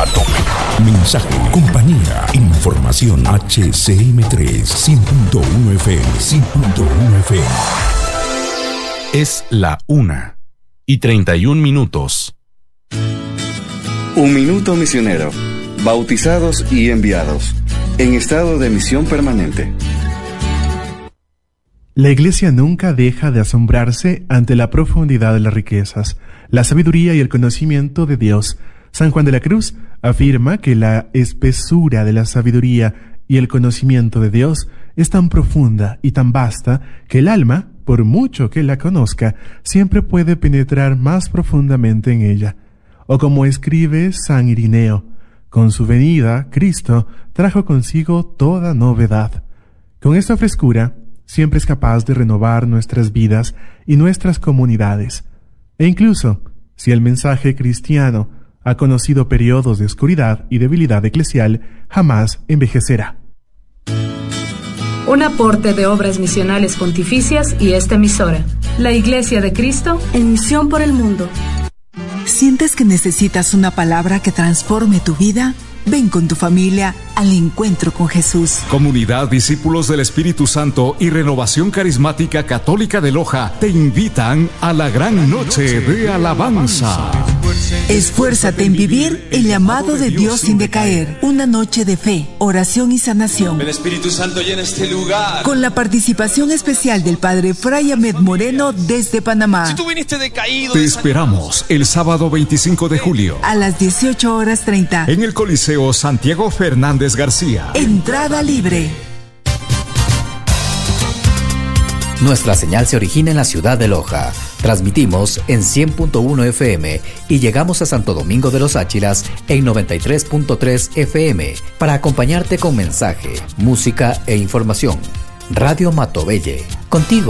Mensaje, compañía, información. HCM3 100.1 FM, 100.1 FM. Es la 1:31. Un minuto misionero. Bautizados y enviados. En estado de misión permanente. La Iglesia nunca deja de asombrarse ante la profundidad de las riquezas, la sabiduría y el conocimiento de Dios. San Juan de la Cruz afirma que la espesura de la sabiduría y el conocimiento de Dios es tan profunda y tan vasta que el alma, por mucho que la conozca, siempre puede penetrar más profundamente en ella. O como escribe San Irineo, con su venida, Cristo trajo consigo toda novedad. Con esta frescura, siempre es capaz de renovar nuestras vidas y nuestras comunidades. E incluso, si el mensaje cristiano ha conocido periodos de oscuridad y debilidad eclesial, jamás envejecerá. Un aporte de Obras Misionales Pontificias y esta emisora. La Iglesia de Cristo en misión por el mundo. ¿Sientes que necesitas una palabra que transforme tu vida? Ven con tu familia al encuentro con Jesús. Comunidad Discípulos del Espíritu Santo y Renovación Carismática Católica de Loja te invitan a la gran noche de alabanza. Esfuérzate en vivir el llamado de Dios sin decaer. Una noche de fe, oración y sanación. El Espíritu Santo llena este lugar. Con la participación especial del Padre Fray Ahmed Moreno desde Panamá. Si tú viniste decaído, te esperamos el sábado 25 de julio a las 18:30 en el Coliseo Santiago Fernández García. Entrada libre. Nuestra señal se origina en la ciudad de Loja. Transmitimos en 100.1 FM y llegamos a Santo Domingo de los Áchilas en 93.3 FM para acompañarte con mensaje, música e información. Radio Matobelle, contigo